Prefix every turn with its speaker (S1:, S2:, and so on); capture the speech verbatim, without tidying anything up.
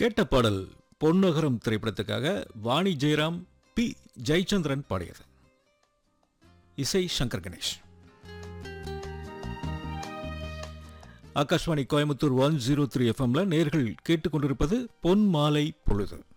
S1: கேட்ட பாடல் பொன்னகரம் திரைப்படத்துக்காக வாணி ஜெயராம், பி ஜெயச்சந்திரன் பாடியது. இசை Shankar Ganesh. Akashvani Coimbatore one zero three எஃப்எம்ல நேர்கள் கேட்டுக்கொண்டிருப்பது பொன் மாலை பொழுது.